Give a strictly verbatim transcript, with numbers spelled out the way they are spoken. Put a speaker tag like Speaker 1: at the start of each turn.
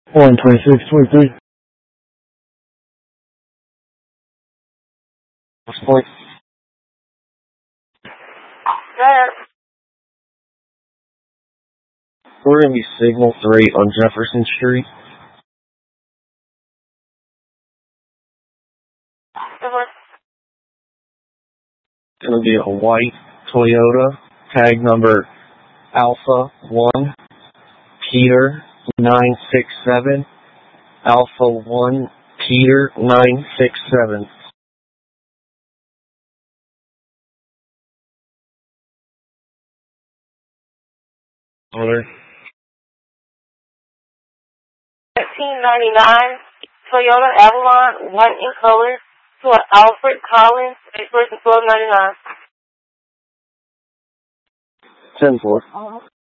Speaker 1: one twenty-six twenty-three. Point.
Speaker 2: There.
Speaker 1: We're going to be signal three on Jefferson Street. It's going to be a white Toyota, tag number Alpha one, Peter nine six seven, Alpha one, Peter nine six seven. Order.
Speaker 2: nineteen ninety-nine Toyota Avalon, white in color, to an Alfred Collins, expiration twelve ninety-nine.
Speaker 1: ten four.